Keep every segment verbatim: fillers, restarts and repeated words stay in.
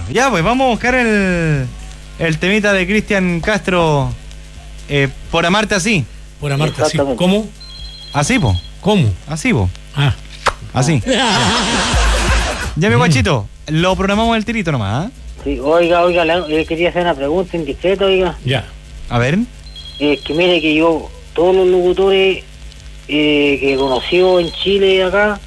Ya, pues vamos a buscar el, el temita de Cristian Castro. Eh, por amarte así. Por amarte así. ¿Cómo? Así, po. ¿Cómo? Así, po. Ah. Así. Ya, mi guachito, lo programamos el tirito nomás, ¿eh? Sí, oiga, oiga, le, eh, quería hacer una pregunta indiscreta, oiga. Ya. A ver. Es eh, que mire que yo, todos los locutores eh, que he conocido en Chile y acá,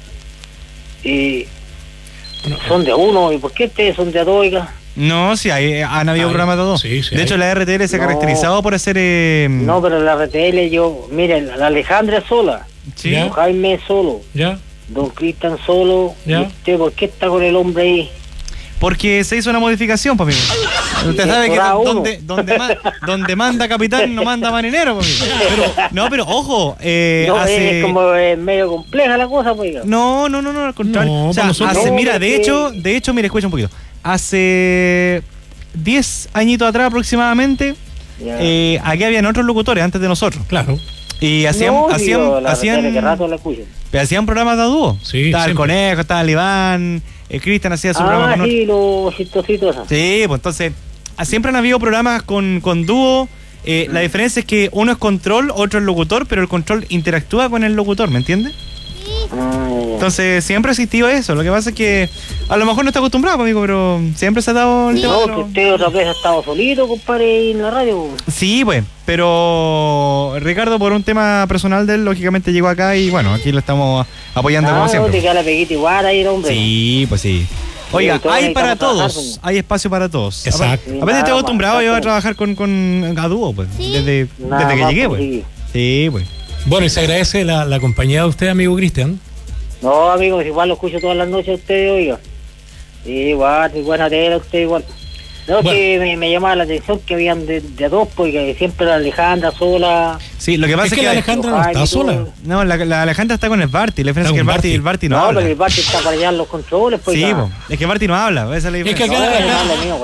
eh, bueno, son de a uno. ¿Y por qué ustedes son de a dos, oiga? No, sí, hay, han habido hay, programas de dos. Sí, sí, de hay. hecho, la R T L se ha no, caracterizado por hacer... Eh... No, pero la R T L, yo... Mire, la Alejandra es sola. Sí. Don Jaime es solo. Ya. Don Cristian solo. Ya. ¿Y usted por qué está con el hombre ahí? Porque se hizo una modificación, papi. Usted sabe que donde, donde, man, donde manda capitán no manda marinero, papi. Pero, no, pero ojo, eh, no, hace... es como eh, medio compleja la cosa, pues. No, no, no, no, al contrario. No, o sea, nosotros... hace, no, mira, de que... hecho, de hecho, mire, escucha un poquito. Hace diez añitos atrás aproximadamente, eh, aquí habían otros locutores antes de nosotros. Claro. Y hacían, no, hacían, tío, la hacían, que rato la hacían programas de dúo. Sí, estaba siempre. el Conejo, estaba el Iván, el Cristian hacía su ah, programa con sí, los chistositos. Sí, pues entonces, siempre han habido programas con, con dúo. Eh, mm. La diferencia es que uno es control, otro es locutor, pero el control interactúa con el locutor, ¿me entiendes? Ah, entonces, siempre ha existido eso. Lo que pasa es que a lo mejor no está acostumbrado, amigo, pero siempre se ha dado el tema. No, de que lo... usted otra vez ha estado solito, compadre, en la radio. Sí, pues, pero Ricardo, por un tema personal de él, lógicamente llegó acá y bueno, aquí lo estamos apoyando ah, como siempre. No, te queda la peguita igual ahí, hombre. Sí, pues sí. Oiga, sí, hay para todos, hay espacio para todos. Exacto. Aparte estoy acostumbrado yo a trabajar con, con a dúo, pues, ¿sí? desde, desde que llegué, pues. Sí. sí, pues. Bueno, y se agradece la, la compañía de usted, amigo Cristian. No, amigos, igual lo escucho todas las noches a ustedes, oiga. Sí, igual, buena tela usted igual. No, bueno. que me, me llamaba la atención que habían de, de dos, porque siempre la Alejandra sola. Sí, lo que pasa es, es que, que la Alejandra no está sola. No, la, la Alejandra está con el Barty. La diferencia es que el Barty, el Barty no, no habla. No, pero el Barty está para allá en los controles, pues. Sí, po, es que el Barty no habla, esa es la diferencia. Es que acá, acá, acá, mío,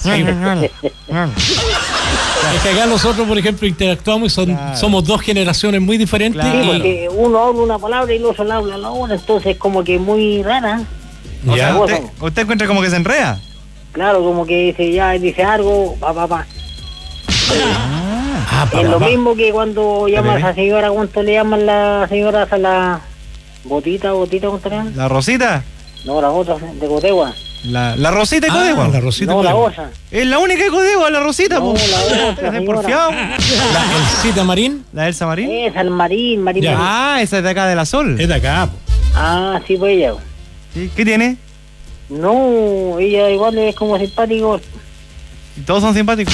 es que acá nosotros, por ejemplo, interactuamos y son, claro. somos dos generaciones muy diferentes. Claro. Sí, porque uno habla una palabra y el otro habla la otra, entonces como que muy rara. O sea, usted, usted encuentra como que se enreda. Claro, como que dice, ya dice algo, pa, pa, pa. Ah, ah, pa, es pa, lo pa. mismo que cuando llama a esa señora, ¿cuánto le llaman la señora a la botita, botita, cuánto le llaman? ¿La Rosita? No, la otra, de Cotegua. La, la Rosita de ah, Cotegua. La Rosita no, la otra. Es la única de Cotegua, la Rosita, no, po. la otra, es porfiado. La Elsita Marín. ¿La Elsa Marín? Esa, el Marín, Marín. Ya. Marín. Ah, esa es de acá de la Sol. Es de acá, po. Ah, sí, pues ella. ¿Sí? ¿Qué tiene? No, ella igual es como simpático. Todos son simpáticos.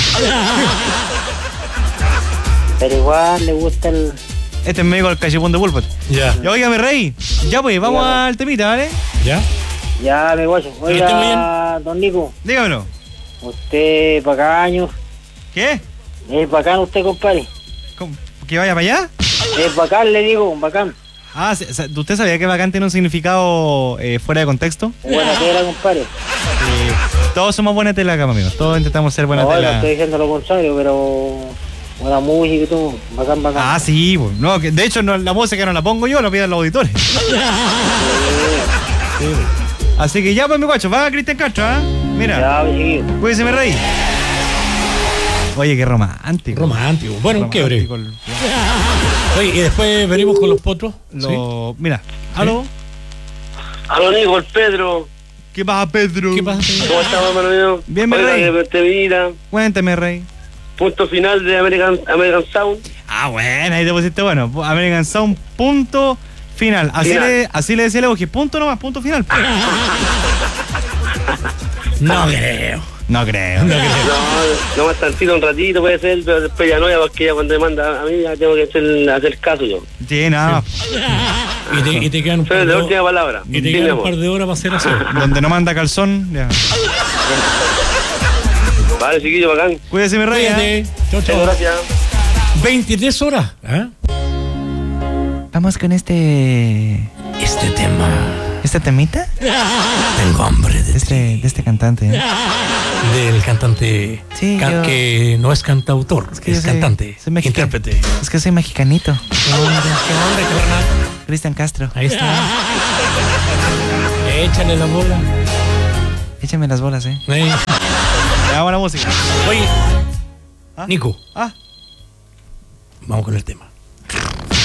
Pero igual le gusta el... Este es médico del cachipún de pulpo. Ya. Ya, óigame, rey. Ya, pues, vamos Dígame. al temita, ¿vale? Ya. Ya, mi guacho. Oiga, don Nico. Dígamelo. Usted, bacaño. ¿Qué? Es bacán usted, compadre. ¿Cómo? ¿Que vaya para allá? Es bacán, le digo, bacán. Ah, ¿usted sabía que bacán tiene un significado eh, fuera de contexto? Buena tela, compadre. Eh, todos somos buena tela acá, amigos. Todos intentamos ser buena no, tela. No, estoy diciendo lo contrario, pero... Buena música y todo. Bacán, bacán. Ah, sí, pues. No, que de hecho no, la música no la pongo yo, la piden los auditores. Sí, pues. Así que ya, pues, mi guacho, va Cristian Castro, ¿ah? ¿eh? Mira. Ya, sí. Cuídese, mi rey. Oye, qué romántico. Romántico. Bueno, un quiebre. El... Oye, y después venimos con los potros. Lo... ¿Sí? Mira, ¿aló? Aló, Nico, el Pedro. ¿Qué pasa, Pedro? ¿Qué pasa, Pedro? ¿Cómo estamos, hermano mío? Bien, mi rey. Vida. Cuéntame, rey. Punto final de American, American Sound. Ah, bueno, ahí te pusiste bueno. American Sound, punto final. Así, final. Le, así le decía Leo, que punto nomás, punto final. No creo. No creo. No, no más tantito, un ratito puede ser, pero después ya no, ya porque ya cuando me manda a mí ya tengo que hacer, hacer caso yo. Sí, no. Y te, y te quedan un par Pero de la horas. última palabra. Y te Sí, quedan un amor. par de horas para hacer así. Donde no manda calzón, ya. Vale, chiquillo, bacán. Cuídese, mi rey. Cuídate. ¿eh? Chau, Muchas chau. gracias. veintitrés horas. ¿Ah? Vamos con este... Este tema. ¿Este temita? Tengo hambre de este, de este cantante. ¿eh? Del cantante Sí, ca- yo... que no es cantautor, Es es, que yo soy- cantante, soy mexica- intérprete. Es que soy mexicanito. ¿Qué onda? ¿Qué onda, carnal? Cristian Castro. Ahí está. Échale la bola. Échame las bolas, eh. Eh, Ya, buena música. Oye, ¿Ah? Nico, Ah, vamos con el tema.